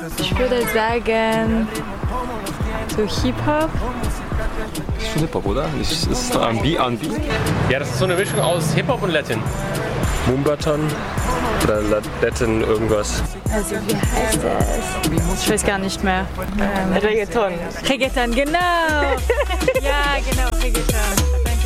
Ich würde sagen, so Hip-Hop. Das ist schon Hip-Hop, oder? Ist es R&B? Ja, das ist so eine Mischung aus Hip-Hop und Latin. Moombaton oder Latin irgendwas. Also wie heißt das? Ich weiß gar nicht mehr. Reggaeton. Reggaeton, genau. Ja, genau, Reggaeton. Danke.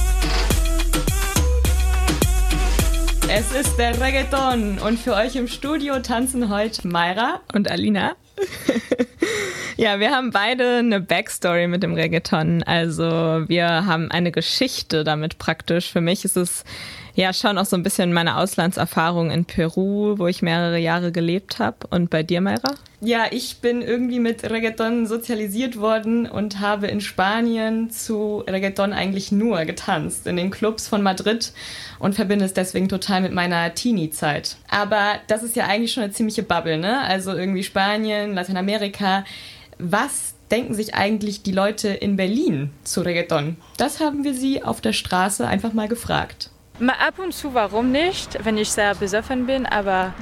Es ist der Reggaeton und für euch im Studio tanzen heute Mayra und Alina. Ja, wir haben beide eine Backstory mit dem Reggaeton. Also wir haben eine Geschichte damit praktisch. Für mich ist es ja schon auch so ein bisschen meine Auslandserfahrung in Peru, wo ich mehrere Jahre gelebt habe. Und bei dir, Mayra? Ja, ich bin irgendwie mit Reggaeton sozialisiert worden und habe in Spanien zu Reggaeton eigentlich nur getanzt, in den Clubs von Madrid und verbinde es deswegen total mit meiner Teenie-Zeit. Aber das ist ja eigentlich schon eine ziemliche Bubble, ne? Also irgendwie Spanien, Lateinamerika. Was denken sich eigentlich die Leute in Berlin zu Reggaeton? Das haben wir sie auf der Straße einfach mal gefragt. Mal ab und zu, warum nicht, wenn ich sehr besoffen bin, aber...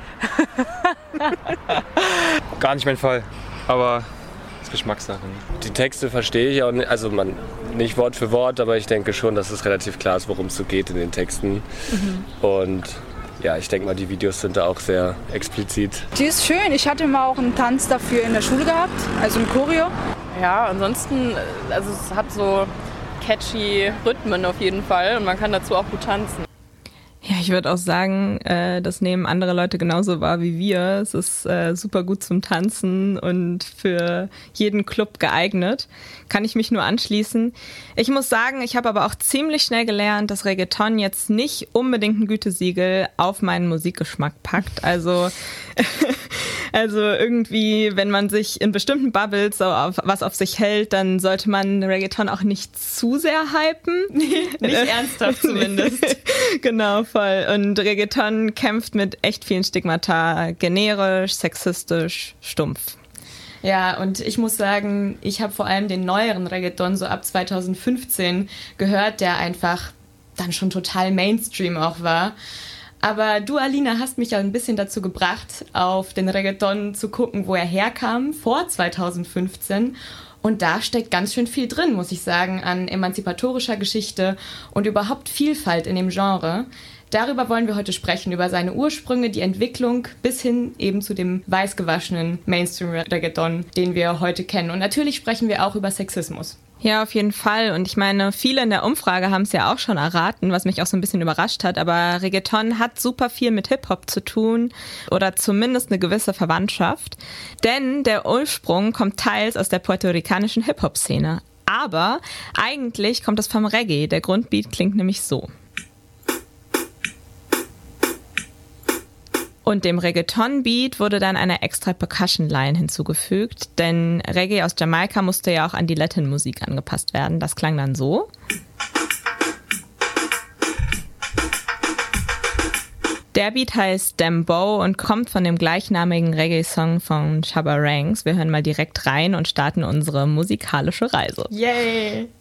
Gar nicht mein Fall, aber das ist Geschmackssache. Die Texte verstehe ich auch nicht, also nicht Wort für Wort, aber ich denke schon, dass es relativ klar ist, worum es so geht in den Texten. Und ja, ich denke mal, die Videos sind da auch sehr explizit. Die ist schön. Ich hatte mal auch einen Tanz dafür in der Schule gehabt, also ein Choreo. Ja, ansonsten, also es hat so catchy Rhythmen auf jeden Fall und man kann dazu auch gut tanzen. Ja, ich würde auch sagen, das nehmen andere Leute genauso wahr wie wir. Es ist super gut zum Tanzen und für jeden Club geeignet. Kann ich mich nur anschließen. Ich muss sagen, ich habe aber auch ziemlich schnell gelernt, dass Reggaeton jetzt nicht unbedingt ein Gütesiegel auf meinen Musikgeschmack packt. Also irgendwie, wenn man sich in bestimmten Bubbles so was auf sich hält, dann sollte man Reggaeton auch nicht zu sehr hypen. Nicht ernsthaft zumindest. Genau, voll. Und Reggaeton kämpft mit echt vielen Stigmata. Generisch, sexistisch, stumpf. Ja, und ich muss sagen, ich habe vor allem den neueren Reggaeton so ab 2015 gehört, der einfach dann schon total Mainstream auch war. Aber du, Alina, hast mich ja ein bisschen dazu gebracht, auf den Reggaeton zu gucken, wo er herkam, vor 2015. Und da steckt ganz schön viel drin, muss ich sagen, an emanzipatorischer Geschichte und überhaupt Vielfalt in dem Genre. Darüber wollen wir heute sprechen, über seine Ursprünge, die Entwicklung bis hin eben zu dem weißgewaschenen Mainstream-Reggaeton, den wir heute kennen. Und natürlich sprechen wir auch über Sexismus. Ja, auf jeden Fall. Und ich meine, viele in der Umfrage haben es ja auch schon erraten, was mich auch so ein bisschen überrascht hat. Aber Reggaeton hat super viel mit Hip-Hop zu tun oder zumindest eine gewisse Verwandtschaft. Denn der Ursprung kommt teils aus der puerto-ricanischen Hip-Hop-Szene. Aber eigentlich kommt es vom Reggae. Der Grundbeat klingt nämlich so. Und dem Reggaeton-Beat wurde dann eine extra Percussion-Line hinzugefügt, denn Reggae aus Jamaika musste ja auch an die Latin-Musik angepasst werden. Das klang dann so. Der Beat heißt Dembow und kommt von dem gleichnamigen Reggae-Song von Shabba Ranks. Wir hören mal direkt rein und starten unsere musikalische Reise. Yay!